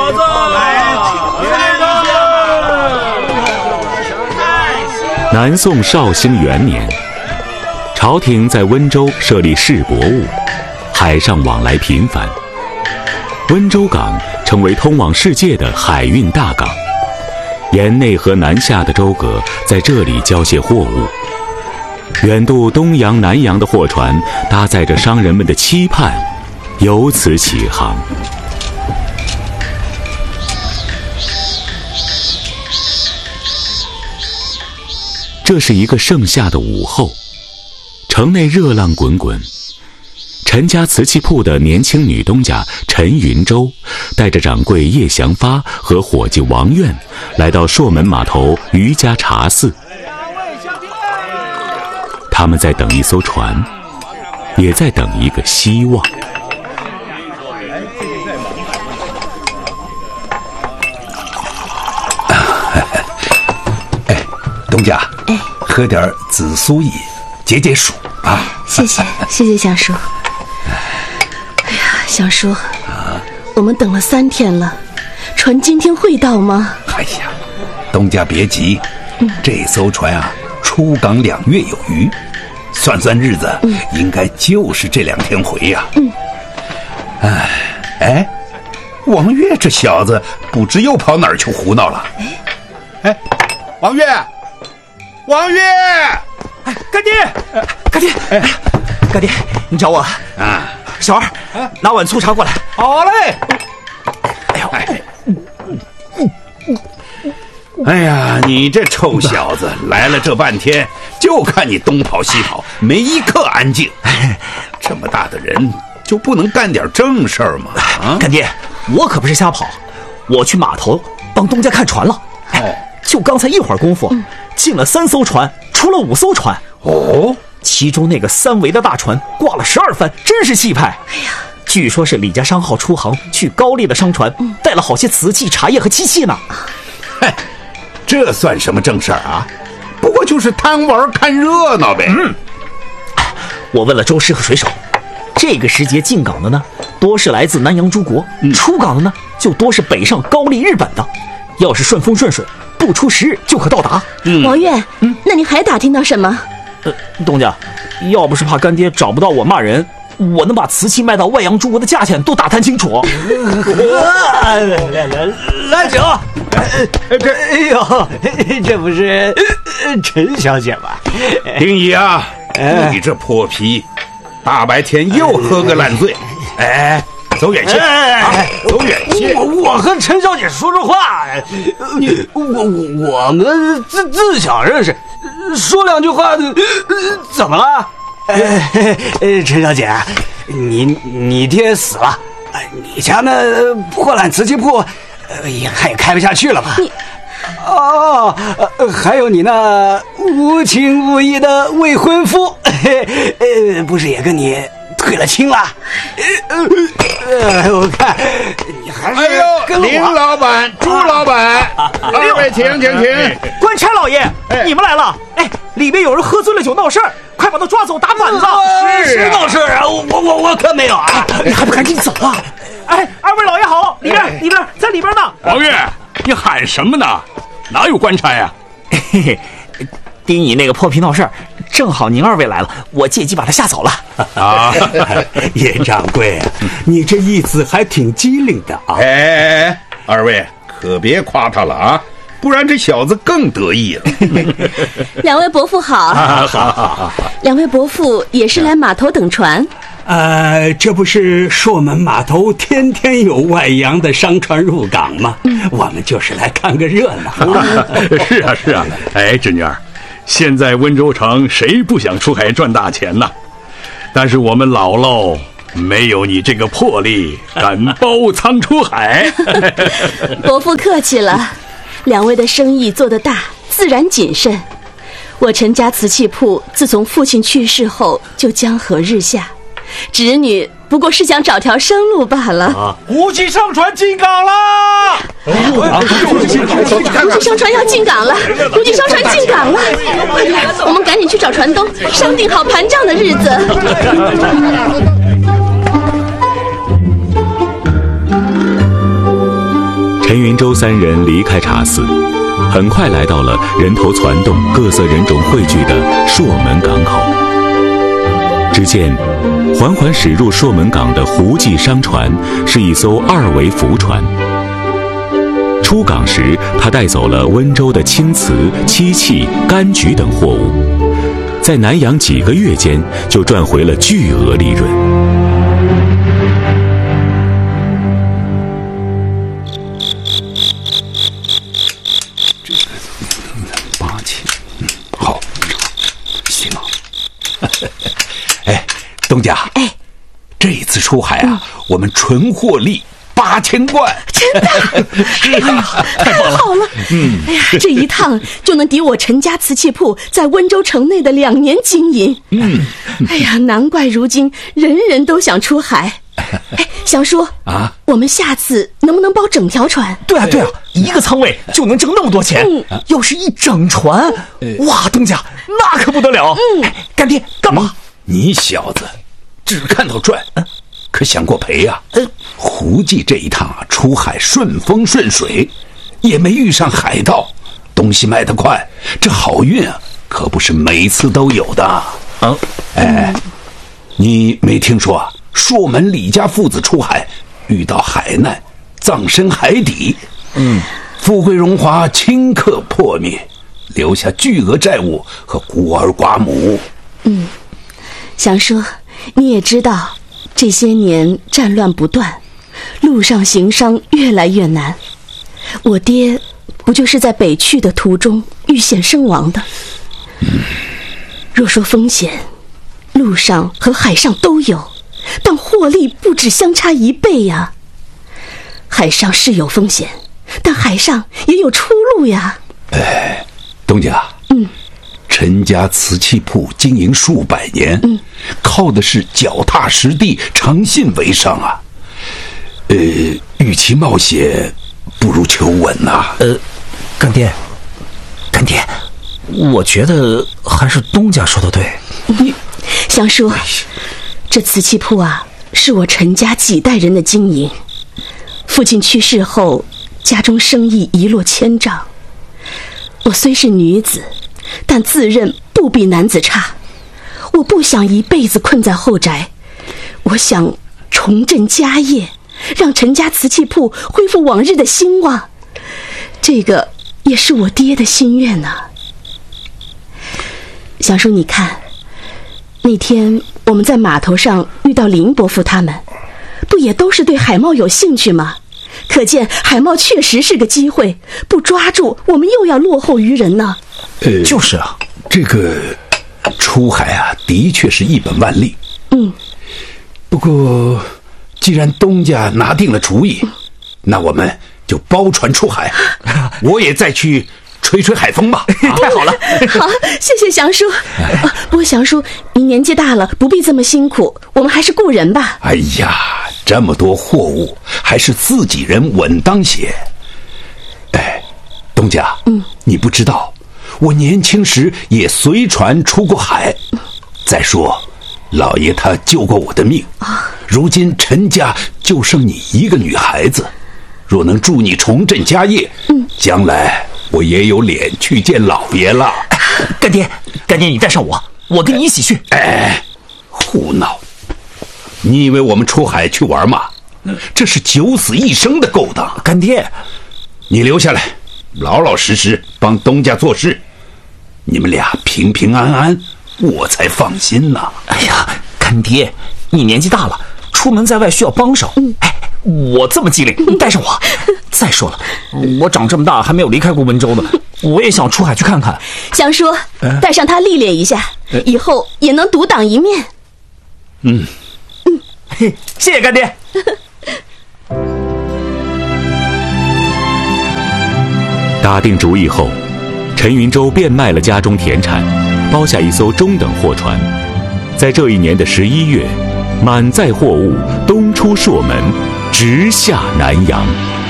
小子！ 南宋绍兴元年，朝廷在温州设立市舶务，海上往来频繁。温州港成为通往世界的海运大港，沿内河南下的舟阁在这里交卸货物。远渡东洋南洋的货船搭载着商人们的期盼，由此起航。这是一个盛夏的午后，城内热浪滚滚。陈家瓷器铺的年轻女东家陈云舟带着掌柜叶祥发和伙计王愿来到朔门码头渔家茶肆。他们在等一艘船，也在等一个希望。 东家，喝点紫苏饮，解解暑啊！ 谢谢祥叔。哎呀，祥叔，我们等了3天了，船今天会到吗？ 哎呀，东家别急，这艘船啊，出港2月有余，算算日子，应该就是这2天回呀。王月这小子不知又跑哪儿去胡闹了。王月， 干爹，干爹，你找我啊？小二，拿碗粗茶过来。 好嘞。哎呀，你这臭小子来了这半天，就看你东跑西跑，没一刻安静。这么大的人就不能干点正事儿吗？ 干爹，我可不是瞎跑，我去码头帮东家看船了。就刚才一会儿功夫，进了3艘船，出了5艘船。其中那个3桅的大船挂了12帆，真是气派。据说是李家商号出航去高丽的商船，带了好些瓷器、茶叶和漆器呢。 这算什么正事儿啊？不过就是贪玩看热闹呗。 我问了舟师和水手，这个时节进港的呢，多是来自南洋诸国；出港的呢，就多是北上高丽、日本的。要是顺风顺水，不出10日就可到达。 王月，那你还打听到什么？ 东家，要不是怕干爹找不到我骂人，我能把瓷器卖到外洋诸国的价钱都打探清楚。来酒。 这不是陈小姐吗？ 丁姨啊，你这破皮，大白天又喝个烂醉。走远些，走远些。 我和陈小姐说说话，我们自小认识，说2句话，怎么了？陈小姐，你爹死了，你家那破烂瓷器铺也开不下去了吧？还有你那无情无义的未婚夫，不是也跟你退了亲了？我看你还是跟林老板、朱老板，2位请。 官差老爷，你们来了。里边有人喝醉了酒闹事儿，快把他抓走打板子。 是闹事啊，我可没有啊！ 你还不赶紧走啊！2位老爷好，里边在里边呢。 王月，你喊什么呢？哪有官差呀？ 丁乙那个破皮闹事儿，正好您2位来了，我借机把他吓走了。 叶掌柜，你这意思还挺机灵的啊！ 二位可别夸他了啊，不然这小子更得意了。 2位伯父好。好。2位伯父也是来码头等船？ 这不是朔门码头天天有外洋的商船入港吗？我们就是来看个热闹。 是啊。侄女儿，现在温州城谁不想出海赚大钱呢？但是我们姥姥没有你这个魄力，敢包仓出海。 伯父客气了，2位的生意做得大，自然谨慎。我陈家瓷器铺自从父亲去世后就江河日下，侄女不过是想找条生路罢了。 吴记商船进港了！ 吴记商船要进港了！吴记商船进港了！快点，我们赶紧去找船东，商定好盘账的日子。 州三人离开茶寺，很快来到了人头攒动、各色人种汇聚的朔门港口。只见缓缓驶入朔门港的胡记商船是一艘2桅浮船。出港时，他带走了温州的青瓷、漆器、柑橘等货物，在南洋几个月间就赚回了巨额利润。 好，行啊。哎，东家，这一次出海啊，我们纯获利8000贯， 真的？ 是啊， 太好了！哎呀，这一趟就能抵我陈家瓷器铺在温州城内的2年经营。哎呀，难怪如今人人都想出海。祥叔啊，我们下次能不能包整条船？ 对啊，一个舱位就能挣那么多钱。要是一整船，哇，东家那可不得了。干爹干嘛？ 你小子只看到赚，可想过赔呀？胡记这一趟啊，出海顺风顺水，也没遇上海盗，东西卖得快，这好运啊，可不是每次都有的。你没听说啊？朔门李家父子出海，遇到海难，葬身海底。富贵荣华顷刻破灭，留下巨额债务和孤儿寡母。 祥叔，你也知道，这些年战乱不断，路上行商越来越难。我爹不就是在北去的途中遇险身亡的？若说风险，路上和海上都有，但获利不止相差1倍呀。海上是有风险，但海上也有出路呀。 东家，陈家瓷器铺经营数百年，靠的是脚踏实地、诚信为上啊。与其冒险，不如求稳呐。 干爹，我觉得还是东家说的对。 祥叔，这瓷器铺啊，是我陈家几代人的经营。父亲去世后，家中生意一落千丈。我虽是女子，但自认不比男子差。我不想一辈子困在后宅，我想重振家业，让陈家瓷器铺恢复往日的兴旺。这个也是我爹的心愿呐。祥叔，你看，那天我们在码头上遇到林伯父他们，不也都是对海贸有兴趣吗？可见海贸确实是个机会，不抓住我们又要落后于人呢。 就是啊， 这个出海啊，的确是一本万利。不过既然东家拿定了主意，那我们就包船出海。我也再去吹吹海风吧。 太好了。 好，谢谢祥叔。不过祥叔，您年纪大了，不必这么辛苦，我们还是雇人吧。 哎呀，这么多货物，还是自己人稳当些。东家，你不知道，我年轻时也随船出过海。再说，老爷他救过我的命，如今陈家就剩你一个女孩子，若能助你重振家业，将来我也有脸去见老爷了。 干爹，你带上我跟你一起去。 胡闹！你以为我们出海去玩吗？这是九死一生的勾当。 干爹， 你留下来，老老实实帮东家做事，你们俩平平安安，我才放心呢。 哎呀，干爹，你年纪大了，出门在外需要帮手。我这么机灵，你带上我。再说了，我长这么大还没有离开过温州呢，我也想出海去看看。 祥叔，带上他历练一下，以后也能独当一面。 谢谢干爹。 打定主意后，陈云洲变卖了家中田产，包下一艘中等货船，在这一年的11月，满载货物东出朔门，直下南洋。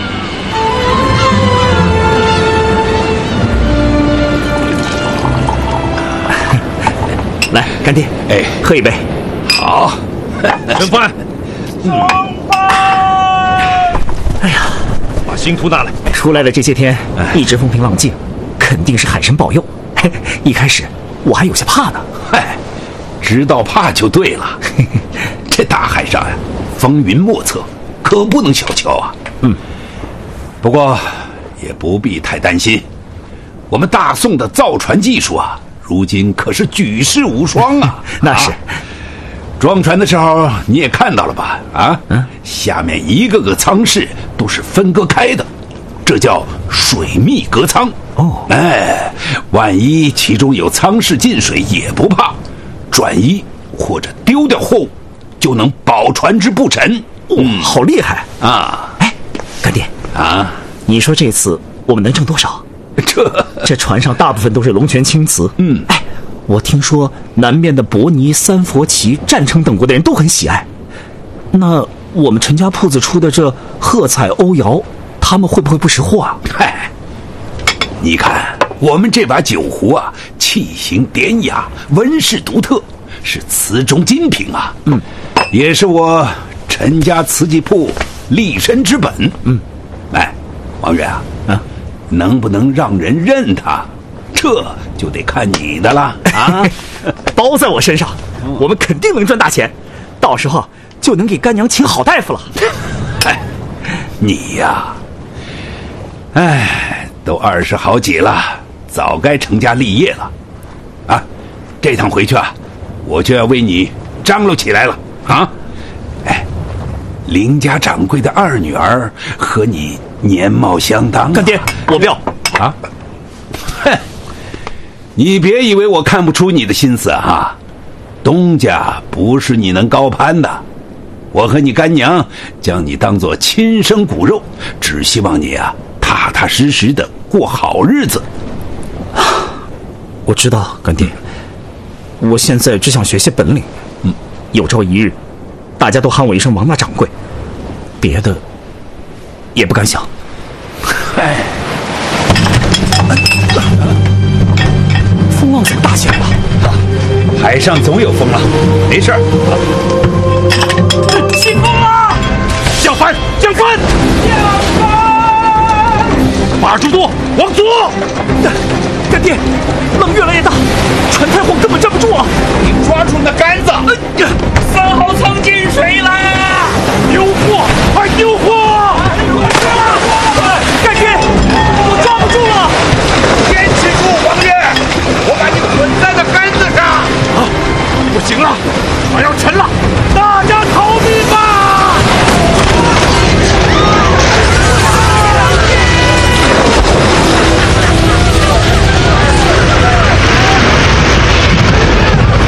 来，干爹，喝一杯。 好， 盛饭。 哎呀， 把星图拿来。 出来的这些天一直风平浪静，肯定是海神保佑。一开始我还有些怕呢。 知道怕就对了。这大海上呀，风云莫测，可不能小瞧啊。不过也不必太担心，我们大宋的造船技术啊，如今可是举世无双啊。 那是。 装船的时候你也看到了吧？下面一个个舱室都是分割开的，这叫水密隔舱。万一其中有舱室进水也不怕，转移或者丢掉货物就能保船之不沉。 好厉害啊！干爹啊，你说这次我们能挣多少？这船上大部分都是龙泉青瓷。我听说南面的伯尼、三佛齐、战城等国的人都很喜爱。那我们陈家铺子出的这鹤彩、欧窑，他们会不会不识货啊？ 你看我们这把酒壶啊，器型典雅，纹饰独特，是瓷中精品啊。也是我陈家瓷器铺立身之本。王源啊，能不能让人认他，这就得看你的了啊！ 包在我身上，我们肯定能赚大钱，到时候就能给干娘请好大夫了。 你呀，都20好几了，早该成家立业了啊！这趟回去啊，我就要为你张罗起来了啊！林家掌柜的二女儿和你年貌相当。 干爹，我不要啊！你别以为我看不出你的心思哈，东家不是你能高攀的。我和你干娘将你当作亲生骨肉，只希望你啊踏踏实实的过好日子。 我知道，干爹，我现在只想学些本领。有朝一日大家都喊我一声王大掌柜，别的也不敢想。风浪怎么大起来了？ 海上总有风浪，没事儿。